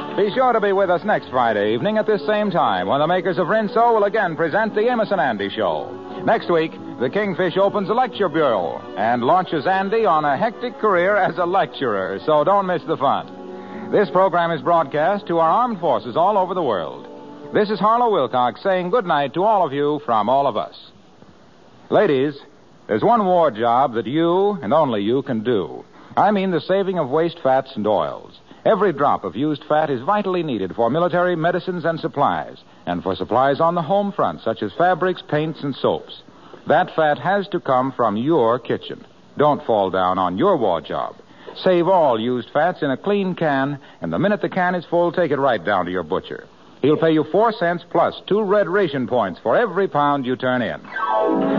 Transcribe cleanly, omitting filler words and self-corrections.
Be sure to be with us next Friday evening at this same time when the makers of Rinso will again present the Amos and Andy Show. Next week, the Kingfish opens a lecture bureau and launches Andy on a hectic career as a lecturer, so don't miss the fun. This program is broadcast to our armed forces all over the world. This is Harlow Wilcox saying good night to all of you from all of us. Ladies, there's one war job that you and only you can do. I mean the saving of waste fats and oils. Every drop of used fat is vitally needed for military medicines and supplies, and for supplies on the home front, such as fabrics, paints, and soaps. That fat has to come from your kitchen. Don't fall down on your war job. Save all used fats in a clean can, and the minute the can is full, take it right down to your butcher. He'll pay you 4 cents plus 2 red ration points for every pound you turn in.